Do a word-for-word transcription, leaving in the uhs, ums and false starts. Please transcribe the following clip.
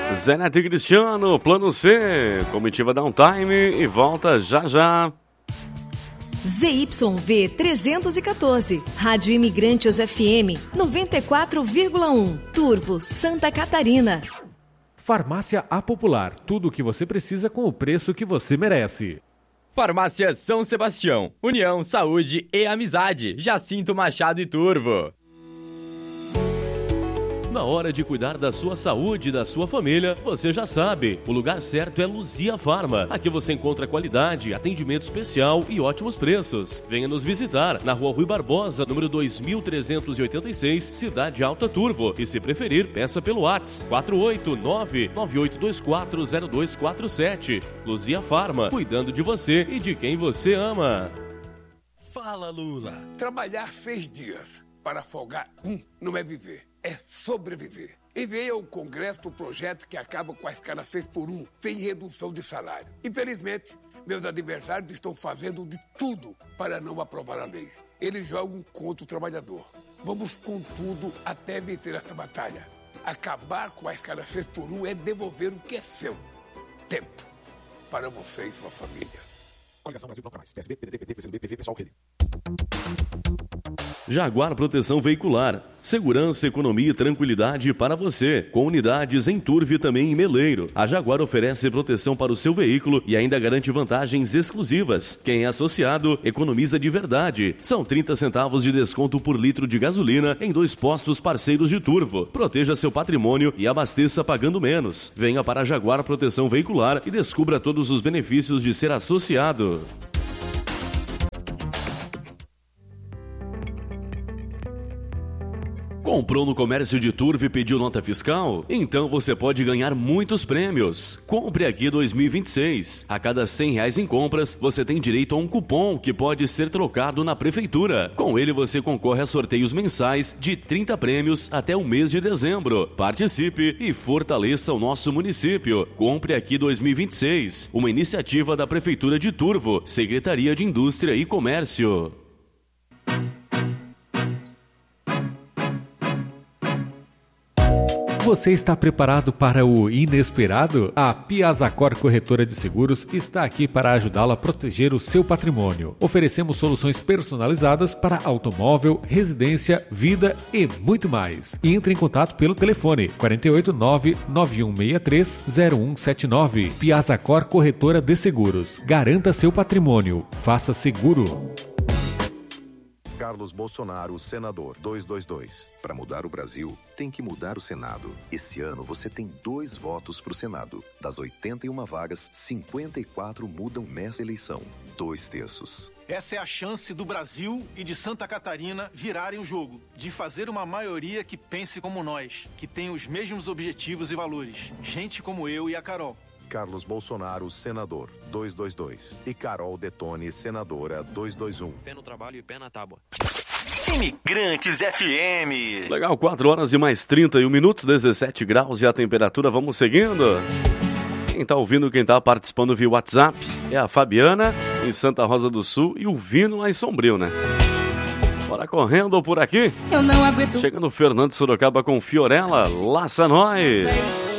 Zé Neto e Cristiano, Plano C, comitiva Downtime e volta já já. Z Y V trezentos e quatorze, Rádio Imigrantes F M noventa e quatro vírgula um, Turvo, Santa Catarina. Farmácia A Popular, tudo o que você precisa com o preço que você merece. Farmácia São Sebastião, União, Saúde e Amizade, Jacinto Machado e Turvo. Na hora de cuidar da sua saúde e da sua família, você já sabe, o lugar certo é Luzia Farma. Aqui você encontra qualidade, atendimento especial e ótimos preços. Venha nos visitar na Rua Rui Barbosa, número dois mil trezentos e oitenta e seis, Cidade Alta, Turvo. E se preferir, peça pelo WhatsApp quatro oito nove, nove oito dois quatro, zero dois quatro sete. Luzia Farma, cuidando de você e de quem você ama. Fala, Lula. Trabalhar seis dias para folgar um não é viver. É sobreviver. Enviei ao Congresso o projeto que acaba com a escala seis por um, sem redução de salário. Infelizmente, meus adversários estão fazendo de tudo para não aprovar a lei. Eles jogam contra o trabalhador. Vamos com tudo até vencer essa batalha. Acabar com a escala seis por um é devolver o que é seu. Tempo. Para você e sua família. Coligação Brasil Bloco Mais. P S B, P D T, P T, P C do B, P V, Pessoal, Rede. Jaguar Proteção Veicular. Segurança, economia e tranquilidade para você. Com unidades em Turvo e também em Meleiro. A Jaguar oferece proteção para o seu veículo e ainda garante vantagens exclusivas. Quem é associado, economiza de verdade. São trinta centavos de desconto por litro de gasolina em dois postos parceiros de Turvo. Proteja seu patrimônio e abasteça pagando menos. Venha para a Jaguar Proteção Veicular e descubra todos os benefícios de ser associado. Comprou no comércio de Turvo e pediu nota fiscal? Então você pode ganhar muitos prêmios. Compre aqui dois mil e vinte e seis. A cada cem reais em compras, você tem direito a um cupom que pode ser trocado na prefeitura. Com ele você concorre a sorteios mensais de trinta prêmios até o mês de dezembro. Participe e fortaleça o nosso município. Compre aqui dois mil e vinte e seis. Uma iniciativa da Prefeitura de Turvo, Secretaria de Indústria e Comércio. Você está preparado para o inesperado? A Piazacor Corretora de Seguros está aqui para ajudá-lo a proteger o seu patrimônio. Oferecemos soluções personalizadas para automóvel, residência, vida e muito mais. Entre em contato pelo telefone quatro oito nove, nove um seis três, zero um sete nove. Piazacor Corretora de Seguros. Garanta seu patrimônio. Faça seguro. Carlos Bolsonaro, senador, duzentos e vinte e dois. Para mudar o Brasil, tem que mudar o Senado. Esse ano você tem dois votos para o Senado. Das oitenta e uma vagas, cinquenta e quatro mudam nessa eleição. Dois terços. Essa é a chance do Brasil e de Santa Catarina virarem o jogo. De fazer uma maioria que pense como nós, que tenha os mesmos objetivos e valores. Gente como eu e a Carol. Carlos Bolsonaro, senador, duzentos e vinte e dois. E Carol Detone, senadora, duzentos e vinte e um. Fé no trabalho e pé na tábua. Imigrantes F M. Legal, quatro horas e mais trinta e um minutos, dezessete graus e a temperatura, vamos seguindo. Quem tá ouvindo, quem tá participando via WhatsApp é a Fabiana, em Santa Rosa do Sul, e o Vino lá em Sombrio, né? Bora correndo por aqui. Eu não aguento. Chegando o Fernando Sorocaba com Fiorella, Laça Nós.